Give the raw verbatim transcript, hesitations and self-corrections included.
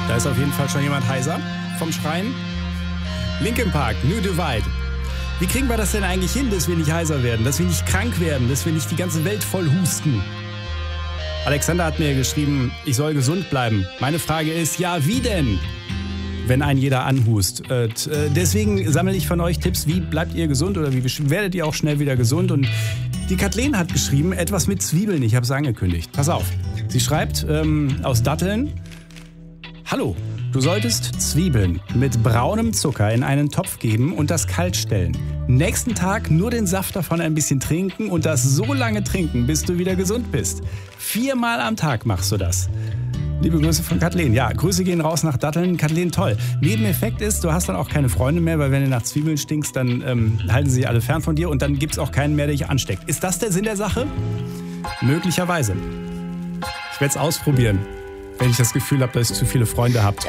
Da ist auf jeden Fall schon jemand heiser vom Schreien. Linkin Park, New Divide. Wie kriegen wir das denn eigentlich hin, dass wir nicht heiser werden, dass wir nicht krank werden, dass wir nicht die ganze Welt voll husten? Alexander hat mir geschrieben, ich soll gesund bleiben. Meine Frage ist, ja, wie denn? Wenn ein jeder anhust. Äh, deswegen sammle ich von euch Tipps, wie bleibt ihr gesund oder wie werdet ihr auch schnell wieder gesund? Und die Kathleen hat geschrieben, etwas mit Zwiebeln, ich habe es angekündigt. Pass auf, sie schreibt ähm, aus Datteln, hallo, du solltest Zwiebeln mit braunem Zucker in einen Topf geben und das kalt stellen. Nächsten Tag nur den Saft davon ein bisschen trinken und das so lange trinken, bis du wieder gesund bist. Viermal am Tag machst du das. Liebe Grüße von Kathleen. Ja, Grüße gehen raus nach Datteln. Kathleen, toll. Nebeneffekt ist, du hast dann auch keine Freunde mehr, weil wenn du nach Zwiebeln stinkst, dann ähm, halten sie alle fern von dir und dann gibt es auch keinen mehr, der dich ansteckt. Ist das der Sinn der Sache? Möglicherweise. Ich werde es ausprobieren, wenn ich das Gefühl habe, dass ich zu viele Freunde habt.